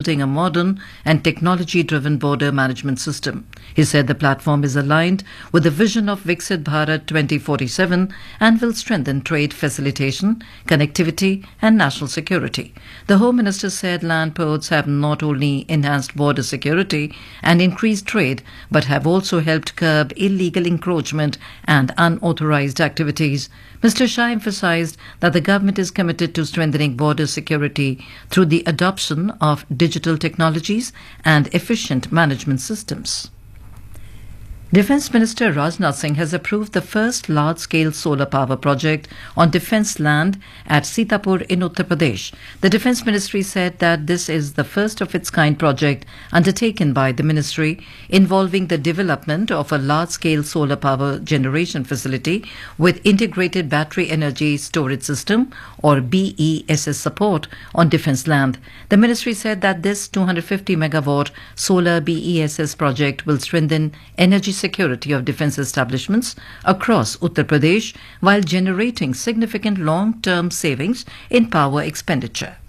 building a modern and technology-driven border management system. He said the platform is aligned with the vision of Viksit Bharat 2047 and will strengthen trade facilitation, connectivity and national security. The Home Minister said land ports have not only enhanced border security and increased trade, but have also helped curb illegal encroachment and unauthorized activities. Mr. Shah emphasized that the government is committed to strengthening border security through the adoption of digital technologies and efficient management systems. Defence Minister Rajnath Singh has approved the first large-scale solar power project on defence land at Sitapur in Uttar Pradesh. The Defence Ministry said that this is the first of its kind project undertaken by the ministry involving the development of a large-scale solar power generation facility with integrated battery energy storage system or BESS support on defence land. The ministry said that this 250 megawatt solar BESS project will strengthen energy security of defence establishments across Uttar Pradesh while generating significant long-term savings in power expenditure.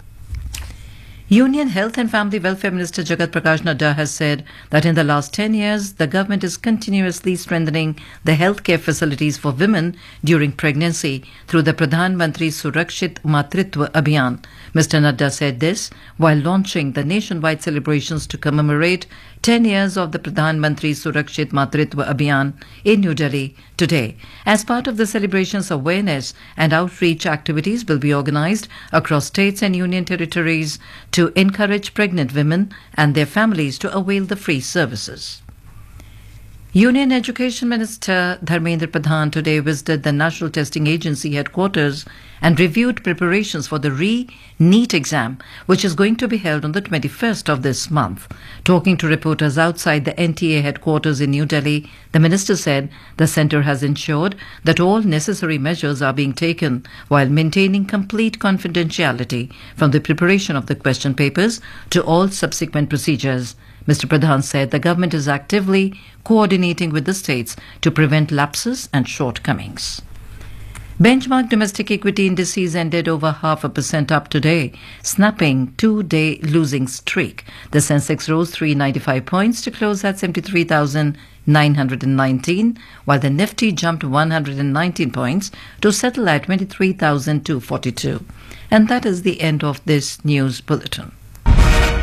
Union Health and Family Welfare Minister Jagat Prakash Nadda has said that in the last 10 years, the government is continuously strengthening the healthcare facilities for women during pregnancy through the Pradhan Mantri Surakshit Matritva Abhiyan. Mr. Nadda said this while launching the nationwide celebrations to commemorate 10 years of the Pradhan Mantri Surakshit Matritva Abhiyan in New Delhi today. As part of the celebrations, awareness and outreach activities will be organized across states and union territories to encourage pregnant women and their families to avail the free services. Union Education Minister Dharmendra Pradhan today visited the National Testing Agency headquarters and reviewed preparations for the NEET exam, which is going to be held on the 21st of this month. Talking to reporters outside the NTA headquarters in New Delhi, the minister said the centre has ensured that all necessary measures are being taken while maintaining complete confidentiality from the preparation of the question papers to all subsequent procedures. Mr. Pradhan said the government is actively coordinating with the states to prevent lapses and shortcomings. Benchmark domestic equity indices ended over 0.5% up today, snapping two-day losing streak. The Sensex rose 395 points to close at 73,919, while the Nifty jumped 119 points to settle at 23,242. And that is the end of this news bulletin.